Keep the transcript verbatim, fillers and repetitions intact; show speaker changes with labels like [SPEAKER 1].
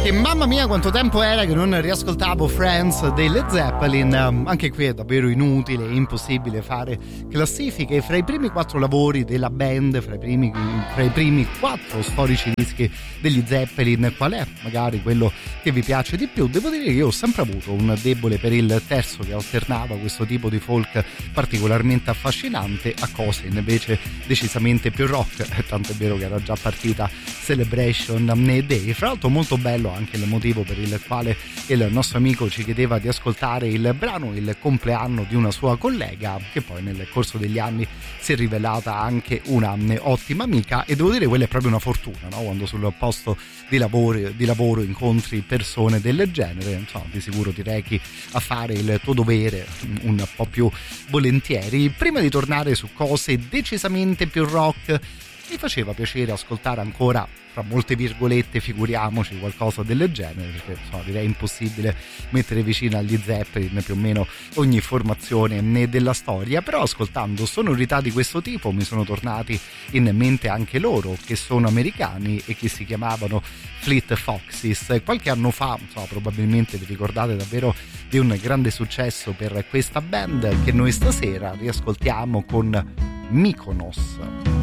[SPEAKER 1] Che mamma mia quanto tempo era che non riascoltavo Friends dei Led Zeppelin. Anche qui è davvero inutile e impossibile fare classifiche. Fra i primi quattro lavori della band, fra i primi, fra i primi quattro storici dischi degli Zeppelin, qual è magari quello che vi piace di più? Devo dire che io ho sempre avuto un debole per il terzo, che alternava questo tipo di folk particolarmente affascinante a cose invece decisamente più rock, tanto è vero che era già partita Celebration Day. Fra l'altro molto bello anche il motivo per il quale il nostro amico ci chiedeva di ascoltare il brano, il compleanno di una sua collega che poi nel corso degli anni si è rivelata anche una ottima amica, e devo dire quella è proprio una fortuna, no? Quando sul posto di lavoro, di lavoro incontri persone del genere, insomma, di sicuro ti rechi a fare il tuo dovere un po' più volentieri. Prima di tornare su cose decisamente più rock, mi faceva piacere ascoltare ancora, fra molte virgolette, figuriamoci, qualcosa del genere, perché insomma, direi impossibile mettere vicino agli Zeppelin più o meno ogni formazione né della storia. Però ascoltando sonorità di questo tipo mi sono tornati in mente anche loro, che sono americani e che si chiamavano Fleet Foxes. Qualche anno fa, insomma, probabilmente vi ricordate davvero di un grande successo per questa band, che noi stasera riascoltiamo con Mykonos.